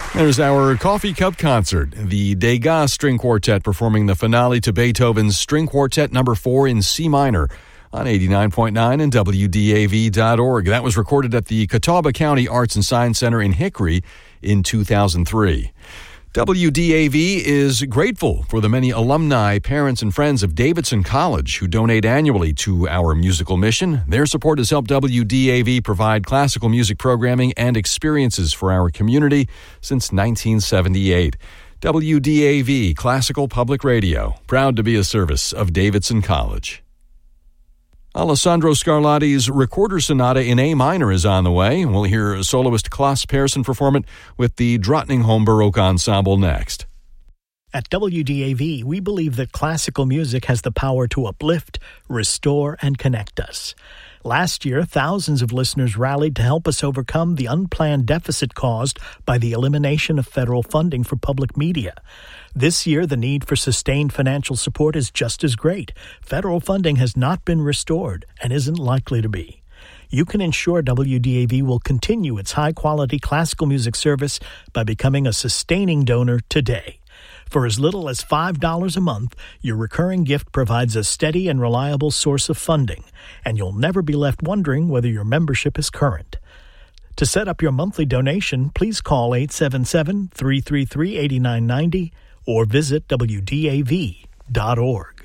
There's our Coffee Cup concert. The Degas String Quartet performing the finale to Beethoven's String Quartet No. 4 in C minor on 89.9 and WDAV.org. That was recorded at the Catawba County Arts and Science Center in Hickory in 2003. WDAV is grateful for the many alumni, parents, and friends of Davidson College who donate annually to our musical mission. Their support has helped WDAV provide classical music programming and experiences for our community since 1978. WDAV, Classical Public Radio, proud to be a service of Davidson College. Alessandro Scarlatti's Recorder Sonata in A minor is on the way. We'll hear soloist Klaus Persson perform it with the Drottningholm Baroque Ensemble next. At WDAV, we believe that classical music has the power to uplift, restore, and connect us. Last year, thousands of listeners rallied to help us overcome the unplanned deficit caused by the elimination of federal funding for public media. This year, the need for sustained financial support is just as great. Federal funding has not been restored and isn't likely to be. You can ensure WDAV will continue its high-quality classical music service by becoming a sustaining donor today. For as little as $5 a month, your recurring gift provides a steady and reliable source of funding, and you'll never be left wondering whether your membership is current. To set up your monthly donation, please call 877-333-8990 or visit WDAV.org.